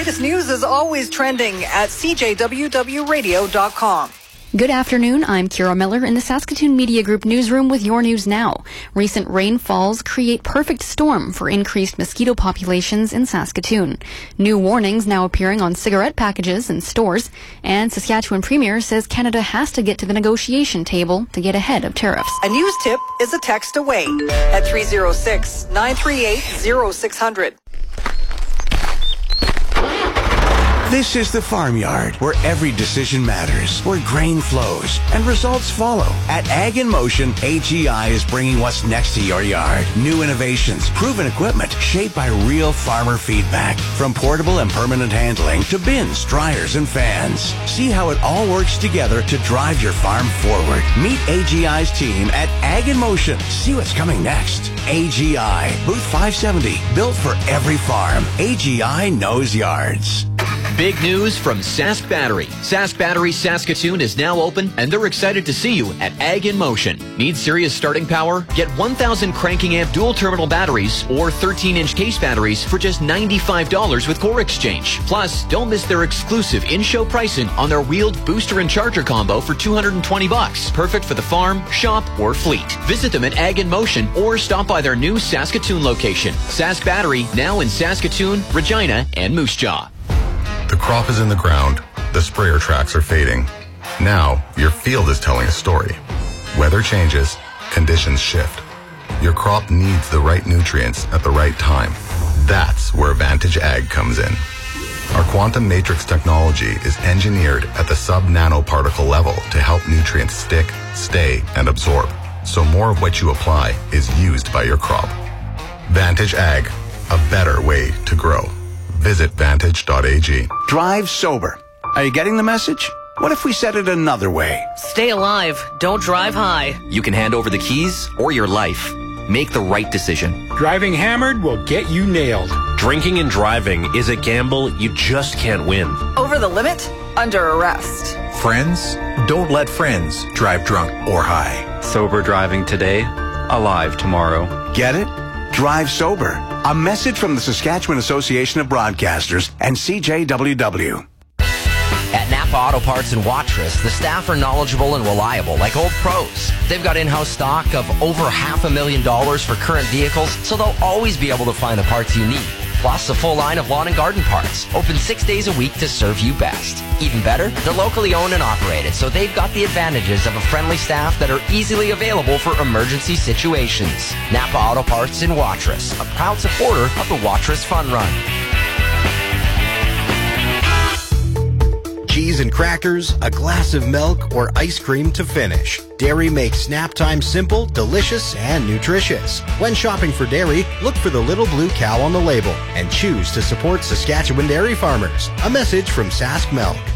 latest news is always trending at cjwwradio.com. Good afternoon, I'm Kira Miller in the Saskatoon Media Group newsroom with your news now. Recent rainfalls create perfect storm for increased mosquito populations in Saskatoon. New warnings now appearing on cigarette packages in stores, and Saskatchewan Premier says Canada has to get to the negotiation table to get ahead of tariffs. A news tip is a text away at 306-938-0600. This is the Farmyard, where every decision matters, where grain flows and results follow. At Ag in Motion, AGI is bringing what's next to your yard. New innovations, proven equipment, shaped by real farmer feedback. From portable and permanent handling to bins, dryers, and fans. See how it all works together to drive your farm forward. Meet AGI's team at Ag in Motion. See what's coming next. AGI, booth 570, built for every farm. AGI knows yards. Big news from Sask Battery. Sask Battery Saskatoon is now open, and they're excited to see you at Ag in Motion. Need serious starting power? Get 1,000 cranking amp dual terminal batteries or 13-inch case batteries for just $95 with Core Exchange. Plus, don't miss their exclusive in-show pricing on their wheeled booster and charger combo for $220. Perfect for the farm, shop, or fleet. Visit them at Ag in Motion or stop by their new Saskatoon location. Sask Battery, now in Saskatoon, Regina, and Moose Jaw. The crop is in the ground. The sprayer tracks are fading. Now, your field is telling a story. Weather changes, conditions shift. Your crop needs the right nutrients at the right time. That's where Vantage Ag comes in. Our quantum matrix technology is engineered at the sub-nanoparticle level to help nutrients stick, stay, and absorb, so more of what you apply is used by your crop. Vantage Ag, a better way to grow. Visit vantage.ag. Drive sober. Are you getting the message? What if we said it another way? Stay alive. Don't drive high. You can hand over the keys or your life. Make the right decision. Driving hammered will get you nailed. Drinking and driving is a gamble you just can't win. Over the limit? Under arrest. Friends? Don't let friends drive drunk or high. Sober driving today, alive tomorrow. Get it? Drive sober. A message from the Saskatchewan Association of Broadcasters and CJWW. At Napa Auto Parts in Watrous, the staff are knowledgeable and reliable like old pros. They've got in-house stock of over $500,000 for current vehicles, so they'll always be able to find the parts you need. Plus, a full line of lawn and garden parts, open 6 days a week to serve you best. Even better, they're locally owned and operated, so they've got the advantages of a friendly staff that are easily available for emergency situations. Napa Auto Parts in Watrous, a proud supporter of the Watrous Fun Run. Cheese and crackers, a glass of milk, or ice cream to finish. Dairy makes snap time simple, delicious, and nutritious. When shopping for dairy, look for the little blue cow on the label and choose to support Saskatchewan dairy farmers. A message from Sask Milk.